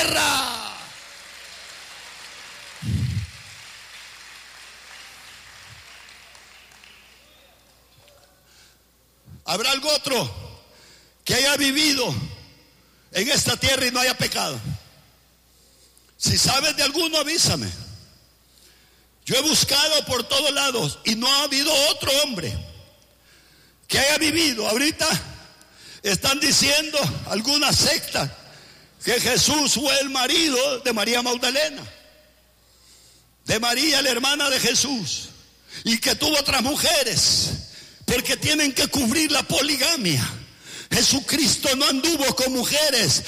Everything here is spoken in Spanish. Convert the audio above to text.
tierra. ¿Habrá algún otro que haya vivido en esta tierra y no haya pecado? Si sabes de alguno, avísame. Yo he buscado por todos lados y no ha habido otro hombre que haya vivido. Ahorita están diciendo algunas sectas que Jesús fue el marido de María Magdalena, de María, la hermana de Jesús, y que tuvo otras mujeres, porque tienen que cubrir la poligamia. Jesucristo no anduvo con mujeres,